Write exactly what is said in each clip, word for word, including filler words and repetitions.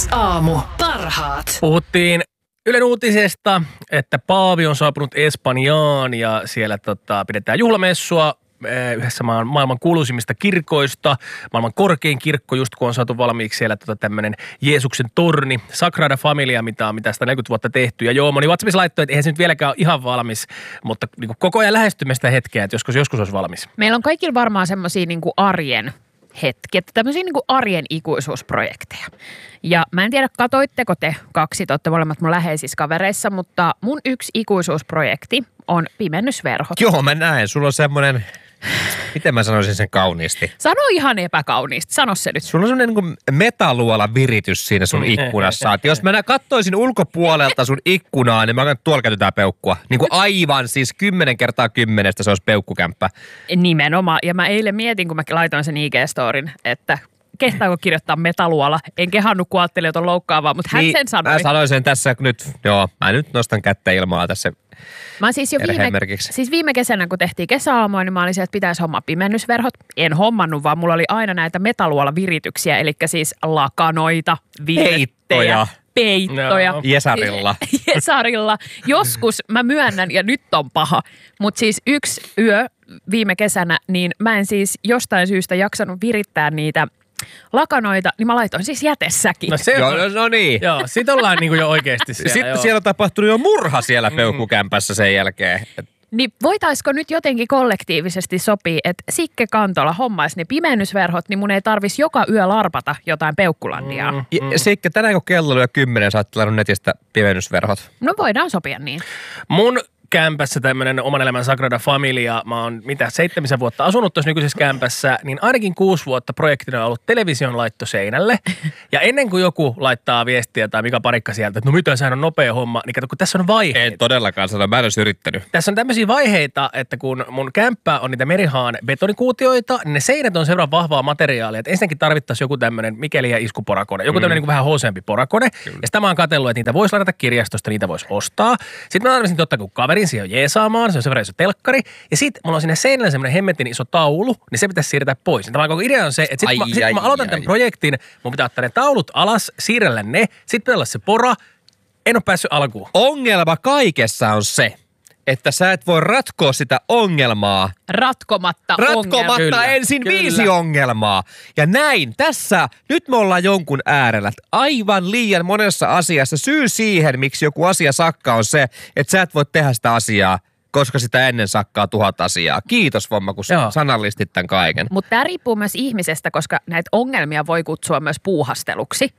Aamu. Parhaat. Puhuttiin Ylen uutisesta, että Paavi on saapunut Espanjaan ja siellä tota, pidetään juhlamessua yhdessä maailman kuuluisimmista kirkoista. Maailman korkein kirkko, just kun on saatu valmiiksi siellä tota, tämmöinen Jeesuksen torni, Sagrada Familia, mitä on mitä sitä neljäkymmentä vuotta tehty. Ja joo, moni WhatsAppissa laittoi, että eihän se nyt vieläkään ole ihan valmis, mutta niin koko ajan lähestymme sitä hetkeä, että joskus, joskus olisi valmis. Meillä on kaikilla varmaan semmoisia niin kuin arjen hetki, että tämmöisiä niin kuin arjen ikuisuusprojekteja. Ja mä en tiedä, katoitteko te kaksi, te olette molemmat mun läheisissä kavereissa, mutta mun yksi ikuisuusprojekti on pimennysverhot. Joo, mä näen. Sulla on semmoinen, miten mä sanoisin sen kauniisti? Sano ihan epäkauniisti, sano se nyt. Sulla on semmoinen niin kuin metaluola viritys siinä sun ikkunassa. Että jos mä katsoisin ulkopuolelta sun ikkunaa, niin mä katson, että tuolla käytetään peukkua. Niin kuin aivan siis kymmenen kertaa kymmenestä se olisi peukkukämppä. Nimenomaan. Ja mä eilen mietin, kun mä laitoin sen I G-storin, että kehtaako kirjoittaa metaluola. En kehannut, kun ajattelin, että on loukkaavaa, mutta hän niin, sen sanoi. Mä sanoin sen tässä nyt, joo, mä nyt nostan kättä ilmaa tässä. Mä siis jo viime, siis viime kesänä, kun tehtiin kesäaamua, niin mä olin se, että pitäisi hommaa pimennysverhot. En hommannut, vaan mulla oli aina näitä metaluola-virityksiä, eli siis lakanoita, virttejä, peittoja. No. Jesarilla. Jesarilla. Joskus mä myönnän, ja nyt on paha, mutta siis yksi yö viime kesänä, niin mä en siis jostain syystä jaksanut virittää niitä lakanoita, niin mä laitoin siis jätesäkin. No se joo, on, no niin. Joo, sit ollaan niinku jo oikeesti siellä. Sitten joo. siellä on tapahtunut jo murha siellä peukkukämpässä sen jälkeen. Niin voitaisiko nyt jotenkin kollektiivisesti sopia, että Sikke Kantola hommaisi ne pimennysverhot, niin mun ei tarvisi joka yö larpata jotain peukkulandiaa. Mm, mm. Sikke, tänään kun kello oli jo kymmenen, sä oot tilannut netistä pimennysverhot. No voidaan sopia niin. Mun kämpässä tämmöinen oman elämän Sagrada Familia, mä oon mitä seitsemisen vuotta asunut tuossa nykyisessä kämpässä, niin ainakin kuusi vuotta projektina on ollut television laitto seinälle. Ja ennen kuin joku laittaa viestiä tai Mika Parikka sieltä, että no mitä, sehän on nopea homma, niin kato, kun tässä on vaiheita. En todellakaan sano, mä en olisi yrittänyt. Tässä on tämmöisiä vaiheita, että kun mun kämppä on niitä Merihaan betonikuutioita, niin ne seinät on sen verran vahvaa materiaalia, että ensinnäkin tarvittaisiin joku tämmöinen Mikeli ja iskuporakone, joku tämmöinen mm. niin vähän hooseampi porakone. Kyllä. Ja sitä mä oon katsellut, että niitä voisi ladata kirjastosta, niitä voisi ostaa. Sitten mä tarvitsin totta kun kaveri siihen jeesaamaan, se on sen verran iso telkkari. Ja sitten mulla on siinä seinällä semmoinen hemmetin iso taulu, niin se pitäisi siirtää pois. Tämä koko idea on se, että sitten sit kun mä aloitan ai, tämän ai. projektin, mun pitää ottaa ne taulut alas, siirrellä ne, sitten pitää olla se pora. En ole päässyt alkuun. Ongelma kaikessa on se, että sä et voi ratkoa sitä ongelmaa. Ratkomatta Ratkomatta ongelma. ensin Kyllä. viisi ongelmaa. Ja näin, tässä, nyt me ollaan jonkun äärellä. Aivan liian monessa asiassa syy siihen, miksi joku asia sakkaa on se, että sä et voi tehdä sitä asiaa, koska sitä ennen sakkaa tuhat asiaa. Kiitos Vomma, kun Joo. sanallistit tämän kaiken. Mutta tämä riippuu myös ihmisestä, koska näitä ongelmia voi kutsua myös puuhasteluksi.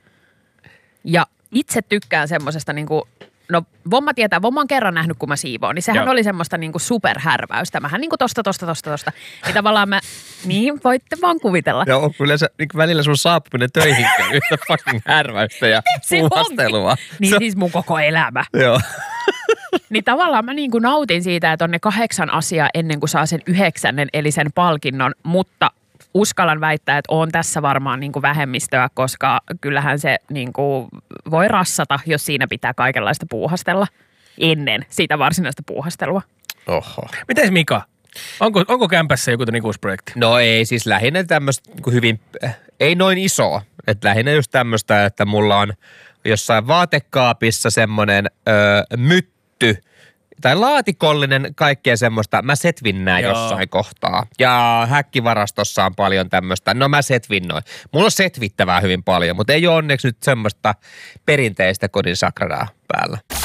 Ja itse tykkään semmoisesta niinku, no Vomma tietää, Vomma on kerran nähnyt, kun mä siivoon, niin sehän Joo. oli semmoista niinku superhärväystä. Vähän niinku tosta, tosta, tosta, tosta. Niin tavallaan mä, niin voitte vaan kuvitella. Joo, kyllä se niin välillä sun saapuminen töihin yhtä fucking härväystä ja puuhastelua. Niin se siis mun koko elämä. Joo. Niin tavallaan mä niinku nautin siitä, että on ne kahdeksan asiaa ennen kuin saa sen yhdeksännen, eli sen palkinnon, mutta uskallan väittää, että on tässä varmaan niin kuin vähemmistöä, koska kyllähän se niin kuin voi rassata, jos siinä pitää kaikenlaista puuhastella ennen sitä varsinaista puuhastelua. Oho. Mites Mika? Onko, onko kämpässä joku tämän ikuisuusprojekti? No ei, siis lähinnä tämmöistä niin hyvin, ei noin isoa. Että lähinnä just tämmöistä, että mulla on jossain vaatekaapissa semmoinen öö, mytty, tai laatikollinen, kaikkea semmoista. Mä setvin nää Joo. jossain kohtaa. Ja häkkivarastossa on paljon tämmöistä. No mä setvin noin. Mulla on setvittävää hyvin paljon, mutta ei ole onneksi nyt semmoista perinteistä kodin sakradaa päällä.